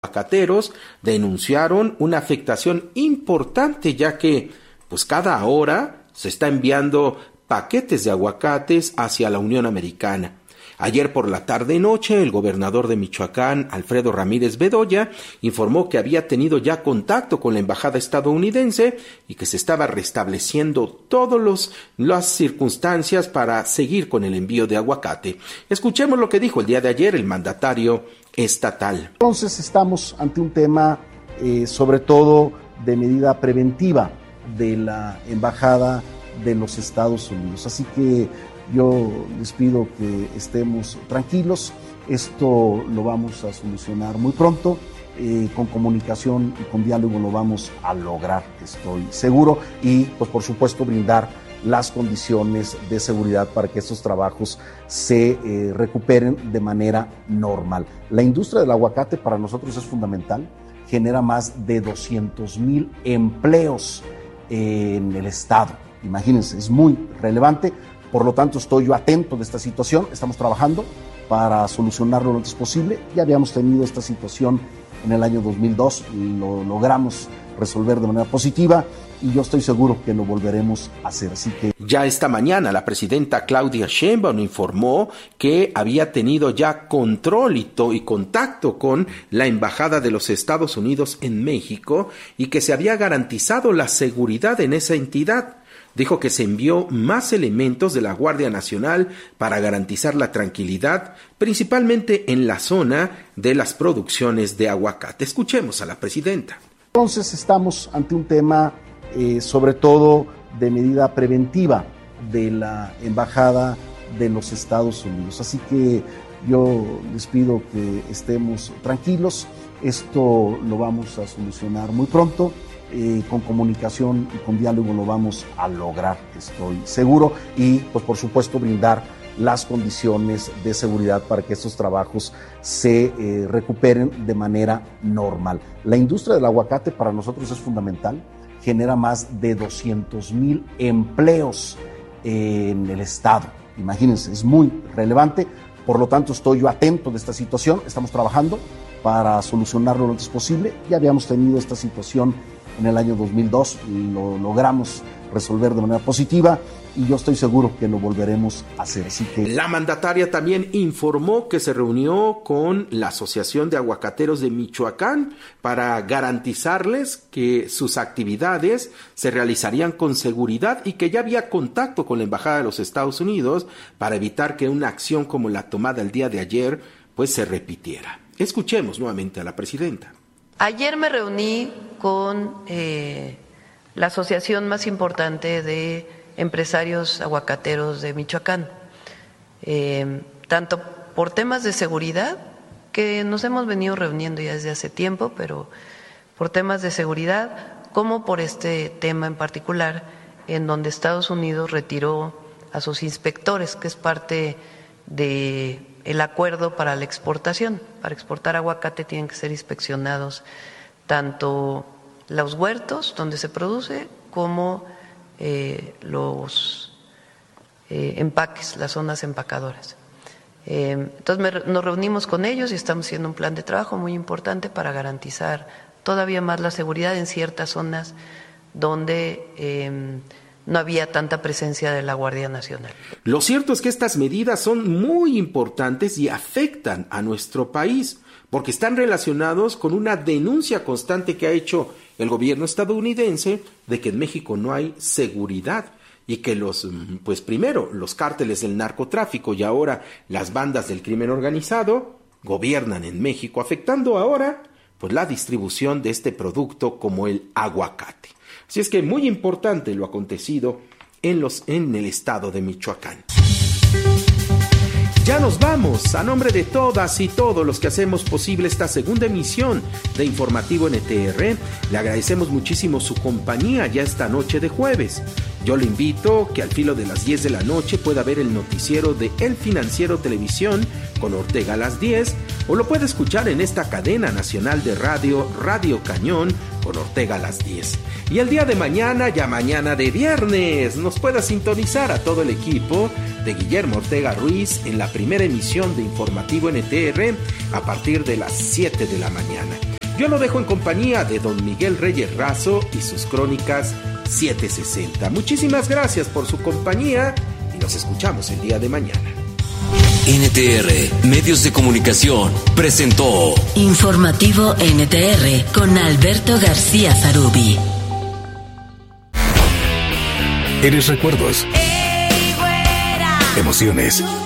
Aguacateros denunciaron una afectación importante, ya que pues cada hora se está enviando paquetes de aguacates hacia la Unión Americana. Ayer por la tarde-noche, el gobernador de Michoacán, Alfredo Ramírez Bedoya, informó que había tenido ya contacto con la embajada estadounidense y que se estaba restableciendo todas las circunstancias para seguir con el envío de aguacate. Escuchemos lo que dijo el día de ayer el mandatario estatal. Entonces estamos ante un tema sobre todo de medida preventiva de la embajada de los Estados Unidos. Así que yo les pido que estemos tranquilos, esto lo vamos a solucionar muy pronto, con comunicación y con diálogo lo vamos a lograr, estoy seguro, y pues por supuesto brindar las condiciones de seguridad para que estos trabajos se recuperen de manera normal. La industria del aguacate para nosotros es fundamental, genera más de 200,000 empleos en el estado, imagínense, es muy relevante. Por lo tanto, estoy yo atento de esta situación, estamos trabajando para solucionarlo lo antes posible. Ya habíamos tenido esta situación en el año 2002, lo logramos resolver de manera positiva y yo estoy seguro que lo volveremos a hacer. Así que ya esta mañana la presidenta Claudia Sheinbaum informó que había tenido ya control y contacto con la embajada de los Estados Unidos en México y que se había garantizado la seguridad en esa entidad. Dijo que se envió más elementos de la Guardia Nacional para garantizar la tranquilidad, principalmente en la zona de las producciones de aguacate. Escuchemos a la presidenta. Entonces estamos ante un tema sobre todo de medida preventiva de la embajada de los Estados Unidos. Así que yo les pido que estemos tranquilos, esto lo vamos a solucionar muy pronto. Con comunicación y con diálogo lo vamos a lograr, estoy seguro, y pues por supuesto brindar las condiciones de seguridad para que estos trabajos se recuperen de manera normal. La industria del aguacate para nosotros es fundamental, genera más de 200,000 empleos en el estado, imagínense, es muy relevante. Por lo tanto, estoy yo atento de esta situación, estamos trabajando para solucionarlo lo antes posible. Ya habíamos tenido esta situación en el año 2002, lo logramos resolver de manera positiva y yo estoy seguro que lo volveremos a hacer. Así que la mandataria también informó que se reunió con la Asociación de Aguacateros de Michoacán para garantizarles que sus actividades se realizarían con seguridad y que ya había contacto con la Embajada de los Estados Unidos para evitar que una acción como la tomada el día de ayer pues se repitiera. Escuchemos nuevamente a la presidenta. Ayer me reuní con la asociación más importante de empresarios aguacateros de Michoacán, tanto por temas de seguridad, que nos hemos venido reuniendo ya desde hace tiempo, pero por temas de seguridad, como por este tema en particular, en donde Estados Unidos retiró a sus inspectores, que es parte de el acuerdo para la exportación. Para exportar aguacate tienen que ser inspeccionados tanto los huertos donde se produce como los empaques, las zonas empacadoras. Entonces nos reunimos con ellos y estamos haciendo un plan de trabajo muy importante para garantizar todavía más la seguridad en ciertas zonas donde no había tanta presencia de la Guardia Nacional. Lo cierto es que estas medidas son muy importantes y afectan a nuestro país, porque están relacionados con una denuncia constante que ha hecho el gobierno estadounidense de que en México no hay seguridad y que primero los cárteles del narcotráfico y ahora las bandas del crimen organizado gobiernan en México, afectando ahora pues la distribución de este producto como el aguacate. Así es que muy importante lo acontecido en el estado de Michoacán. Ya nos vamos. A nombre de todas y todos los que hacemos posible esta segunda emisión de Informativo NTR, le agradecemos muchísimo su compañía ya esta noche de jueves. Yo le invito que al filo de las 10 de la noche pueda ver el noticiero de El Financiero Televisión con Ortega a las 10, o lo puede escuchar en esta cadena nacional de radio, Radio Cañón, con Ortega a las 10. Y el día de mañana, ya mañana de viernes, nos pueda sintonizar a todo el equipo de Guillermo Ortega Ruiz en la primera emisión de Informativo NTR a partir de las 7 de la mañana. Yo lo dejo en compañía de don Miguel Reyes Razo y sus crónicas 760. Muchísimas gracias por su compañía y nos escuchamos el día de mañana. NTR Medios de Comunicación presentó Informativo NTR con Alberto García Zarubi. Eres recuerdos, emociones,